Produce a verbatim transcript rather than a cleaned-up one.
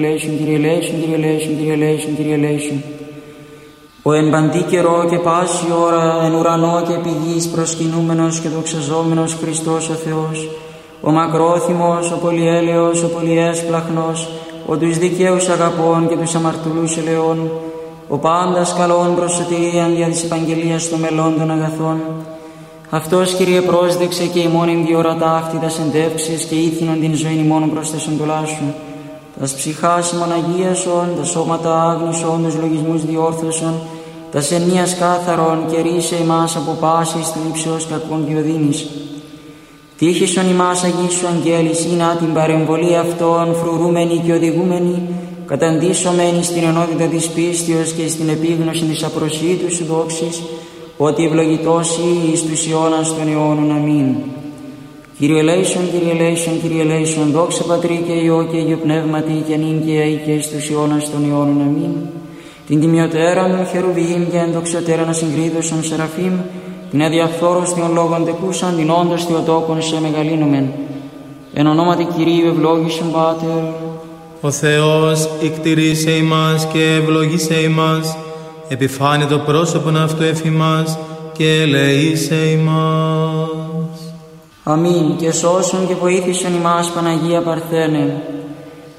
Κύριε ελέησον, Κύριε ελέησον, Κύριε ελέησον, Κύριε ελέησον. Ο εν παντή καιρό και πάση ώρα, εν ουρανό και επί γης προσκυνούμενος και δοξαζόμενος Χριστός ο Θεός, ο μακρόθυμος, ο πολυέλεος, ο πολυέσπλαχνος, ο τους δικαίους αγαπών και τους αμαρτωλούς ελεών, ο πάντας καλών προς σωτηρίαν δια της επαγγελίας των μελών των αγαθών. Αυτός, Κύριε, πρόσδεξε και ημών εν διορατά αυτή τας εντεύξεις και ήθινον την ζωήν ημών προς τας εντολάς σου. Τας ψυχάς ημών αγίασον, τα σώματα άγνωσον, τους λογισμούς διόρθωσον, τας ενίας κάθαρον και ρίσε ημάς από πάσης θλίψεως κακών διοδύνης. Τύχησον ημάς αγίσου αγγέλης, ή να την παρεμβολή αυτών φρουρούμενη και οδηγούμενη, καταντήσωμένη στην ενότητα της πίστεως και στην επίγνωση της απροσίτου σου δόξης, ότι ευλογητός ή εις τους αιώνας των αιώνων. Αμήν. Κύριε ελέησον, Κύριε ελέησον, Κύριε ελέησον, δόξα Πατρί και Υιό και Υιό Πνεύματι και νυν και αεί και εις τους αιώνας των αιώνων. Αμήν. Την τιμιωτέραν των χερουβίμ και ενδοξωτέραν ασυγκρίδωσον σεραφείμ, την αδιαφθόρος των λόγων τεκούσαν, την όντως θεοτόκον σε μεγαλύνομεν. Εν ονόματι Κυρίου ευλόγησον Πάτερ. Ο Θεός εκτηρήσε ημάς και ευλογήσε ημάς, επιφάνε το πρόσωπον αυτού εφ' ημάς και ελεήσε ημάς. Αμήν. Και σώσον και βοήθησον ημάς Παναγία Παρθένε.